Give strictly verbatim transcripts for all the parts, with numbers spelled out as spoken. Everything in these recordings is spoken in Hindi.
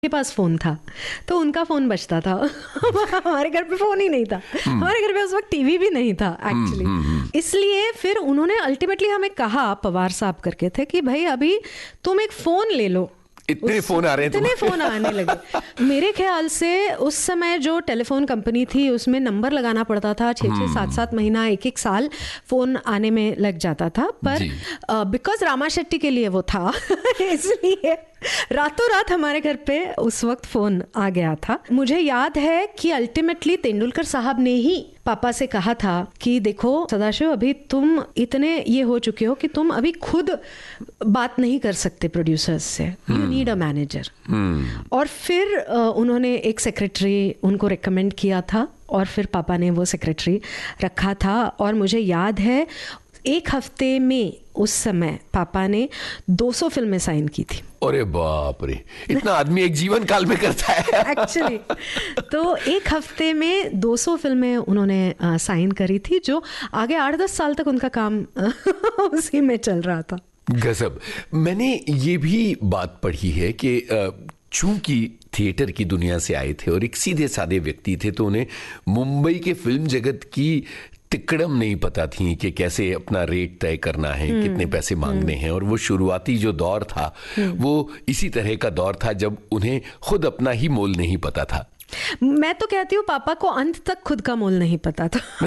के पास फोन था तो उनका फोन बजता था। हमारे घर पे फोन ही नहीं था, हमारे घर पे उस वक्त टीवी भी नहीं था एक्चुअली। इसलिए फिर उन्होंने अल्टीमेटली हमें कहा, पवार साहब करके थे, कि भाई अभी तुम एक फोन ले लो। इतने फोन आ रहे हैं, इतने फोन आने लगे। मेरे ख्याल से उस समय जो टेलीफोन कंपनी थी उसमें नंबर लगाना पड़ता था, छः छः सात सात महीना एक एक साल फोन आने में लग जाता था। पर बिकॉज रामा शेट्टी के लिए वो था इसलिए रातों रात हमारे घर पे उस वक्त फोन आ गया था। मुझे याद है कि अल्टीमेटली तेंदुलकर साहब ने ही पापा से कहा था कि देखो सदाशिव, अभी तुम इतने ये हो चुके हो कि तुम अभी खुद बात नहीं कर सकते प्रोड्यूसर्स से, यू नीड अ मैनेजर। और फिर उन्होंने एक सेक्रेटरी उनको रिकमेंड किया था और फिर पापा ने वो सेक्रेटरी रखा था। और मुझे याद है एक हफ्ते में उस समय पापा ने दो सौ फिल्में साइन की थी। अरे बाप रे, इतना आदमी एक जीवन काल में करता है एक्चुअली। तो एक हफ्ते में दो सौ फिल्में उन्होंने आ, साइन करी थी, जो आगे आठ दस साल तक उनका काम उसी में चल रहा था। गजब। मैंने ये भी बात पढ़ी है कि चूंकि थिएटर की दुनिया से आए थे और एक सीधे साधे व्यक्ति थे, तो उन्हें मुंबई के फिल्म जगत की तिकड़म नहीं पता थी कि कैसे अपना रेट तय करना है, कितने पैसे मांगने हैं। और वो शुरुआती जो दौर था वो इसी तरह का दौर था जब उन्हें खुद अपना ही मोल नहीं पता था। मैं तो कहती हूँ पापा को अंत तक खुद का मोल नहीं पता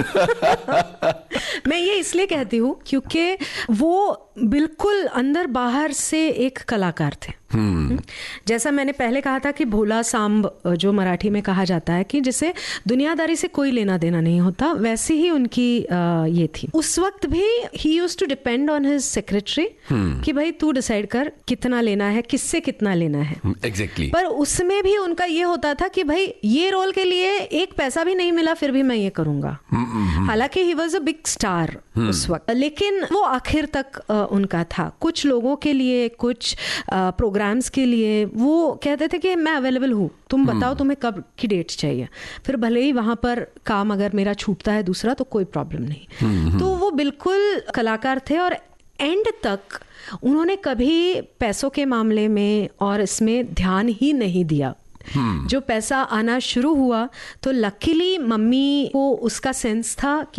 था। मैं ये इसलिए कहती हूँ क्योंकि वो बिल्कुल अंदर बाहर से एक कलाकार थे। जैसा मैंने पहले कहा था कि भोला सांब जो मराठी में कहा जाता है कि जिसे दुनियादारी से कोई लेना देना नहीं होता, वैसे ही उनकी ये थी। उस वक्त भी ही used to depend on his secretary कि भाई तू डिसाइड कर कितना लेना है, किससे कितना लेना है। एग्जैक्टली। पर उसमें भी उनका ये होता था कि भाई ये रोल के लिए एक पैसा भी नहीं मिला फिर भी मैं ये करूंगा। हालांकि he was a big star उस वक्त, लेकिन वो आखिर तक उनका था। कुछ लोगों के लिए, कुछ प्रोग्राम्स के लिए वो कहते थे कि मैं अवेलेबल हूँ, तुम बताओ तुम्हें कब की डेट चाहिए। फिर भले ही वहां पर काम अगर मेरा छूटता है दूसरा तो कोई प्रॉब्लम नहीं। तो वो बिल्कुल कलाकार थे और एंड तक उन्होंने कभी पैसों के मामले में और इसमें ध्यान ही नहीं दिया। जो पैसा आना शुरू हुआ तो लकीली मम्मी को उसका सेंस था कि